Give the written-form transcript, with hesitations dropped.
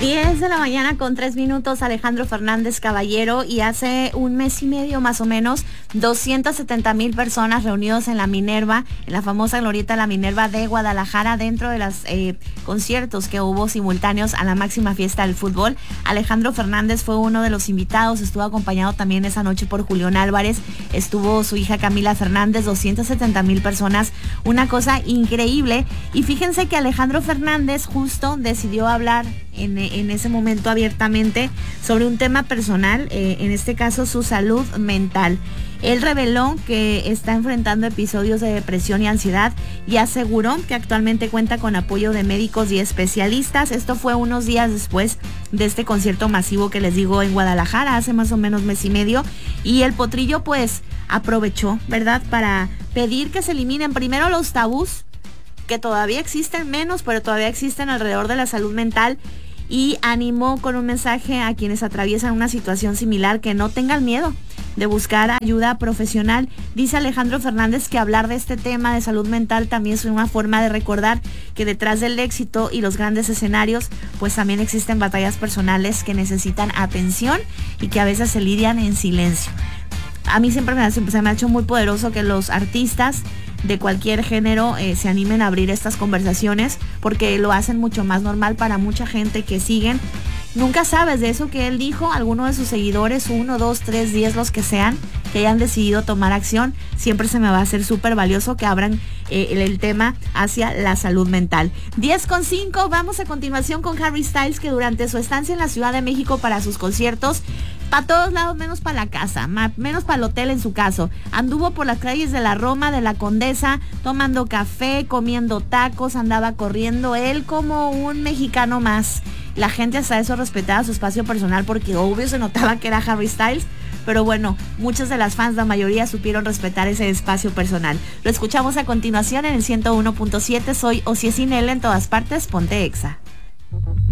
10 de la mañana con 3 minutos, Alejandro Fernández Caballero, y hace un mes y medio más o menos, 270,000 personas reunidos en la Minerva, en la famosa glorieta La Minerva de Guadalajara, dentro de los conciertos que hubo simultáneos a la máxima fiesta del fútbol. Alejandro Fernández fue uno de los invitados, estuvo acompañado también esa noche por Julián Álvarez, estuvo su hija Camila Fernández, 270,000 personas, una cosa increíble. Y fíjense que Alejandro Fernández justo decidió hablar en ese momento abiertamente sobre un tema personal, en este caso su salud mental. Él reveló que está enfrentando episodios de depresión y ansiedad y aseguró que actualmente cuenta con apoyo de médicos y especialistas. Esto fue unos días después de este concierto masivo que les digo en Guadalajara, hace más o menos mes y medio, y el Potrillo pues aprovechó, ¿verdad?, para pedir que se eliminen primero los tabús que todavía existen, menos, pero todavía existen alrededor de la salud mental, y animó con un mensaje a quienes atraviesan una situación similar que no tengan miedo de buscar ayuda profesional. Dice Alejandro Fernández que hablar de este tema de salud mental también es una forma de recordar que detrás del éxito y los grandes escenarios, pues también existen batallas personales que necesitan atención y que a veces se lidian en silencio. A mí siempre se me ha hecho muy poderoso que los artistas de cualquier género se animen a abrir estas conversaciones, porque lo hacen mucho más normal para mucha gente que siguen. Nunca sabes, de eso que él dijo, alguno de sus seguidores, 1, 2, 3, 10, los que sean, que hayan decidido tomar acción, siempre se me va a hacer súper valioso que abran el tema hacia la salud mental. 10:05, vamos a continuación con Harry Styles, que durante su estancia en la Ciudad de México para sus conciertos, para todos lados menos para la casa, menos para el hotel en su caso, anduvo por las calles de la Roma, de la Condesa, tomando café, comiendo tacos, andaba corriendo, él como un mexicano más. La gente hasta eso respetaba su espacio personal, porque obvio se notaba que era Harry Styles, pero bueno, muchas de las fans, la mayoría, supieron respetar ese espacio personal. Lo escuchamos a continuación en el 101.7. Soy Osié Sinel, en todas partes, ponte Exa.